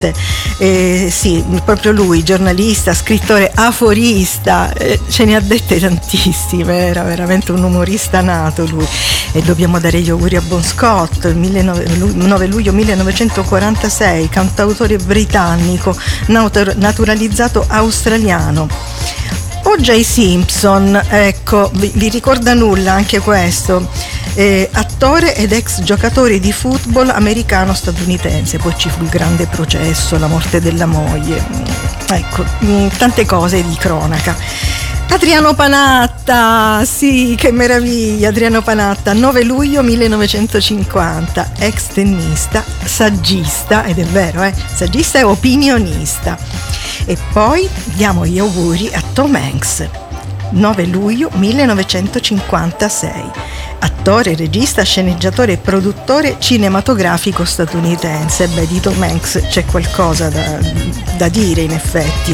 Sì, proprio lui, giornalista, scrittore, aforista, ce ne ha dette tantissime, era veramente un umorista nato lui, e dobbiamo dare gli auguri a Bon Scott, il 9 luglio 1946, cantautore britannico, naturalizzato australiano. O.J. Simpson, ecco, vi ricorda nulla anche questo? Attore ed ex giocatore di football americano-statunitense, poi ci fu il grande processo, la morte della moglie, ecco, tante cose di cronaca. Adriano Panatta, sì, che meraviglia, Adriano Panatta, 9 luglio 1950, ex tennista, saggista, ed è vero, saggista e opinionista. E poi diamo gli auguri a Tom Hanks, 9 luglio 1956, attore, regista, sceneggiatore e produttore cinematografico statunitense. Beh, di Tom Hanks c'è qualcosa da dire, in effetti.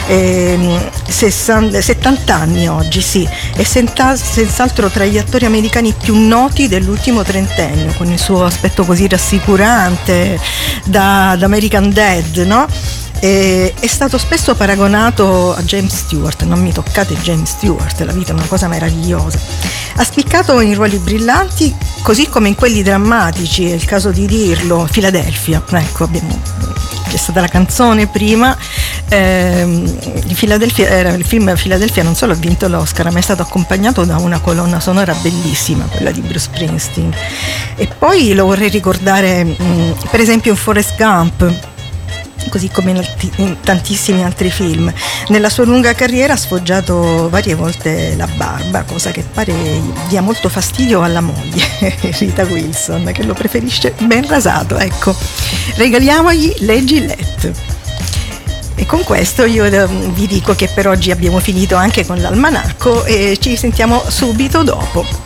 70 anni oggi, sì, e senz'altro tra gli attori americani più noti dell'ultimo trentennio, con il suo aspetto così rassicurante da American Dad, no? È stato spesso paragonato a James Stewart. Non mi toccate James Stewart, la vita è una cosa meravigliosa. Ha spiccato in ruoli brillanti, così come in quelli drammatici, è il caso di dirlo. Philadelphia, ecco, c'è stata la canzone prima di Philadelphia, era il film Philadelphia, non solo ha vinto l'Oscar, ma è stato accompagnato da una colonna sonora bellissima, quella di Bruce Springsteen. E poi lo vorrei ricordare per esempio in Forrest Gump, così come in tantissimi altri film. Nella sua lunga carriera ha sfoggiato varie volte la barba, cosa che pare dia molto fastidio alla moglie, Rita Wilson, che lo preferisce ben rasato. Ecco, regaliamogli le Gillette. E con questo io vi dico che per oggi abbiamo finito anche con l'almanacco e ci sentiamo subito dopo.